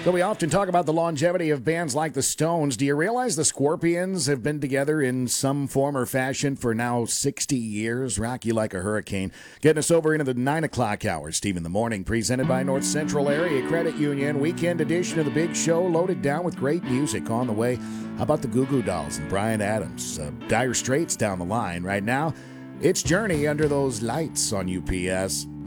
So we often talk about the longevity of bands like the Stones. Do you realize the Scorpions have been together in some form or fashion for now 60 years? Rock you like a hurricane. Getting us over into the 9 o'clock hour. Steve in the Morning, presented by North Central Area Credit Union. Weekend edition of the Big Show, loaded down with great music on the way. How about the Goo Goo Dolls and Bryan Adams? Dire Straits down the line. Right now, it's Journey under those lights on UPS.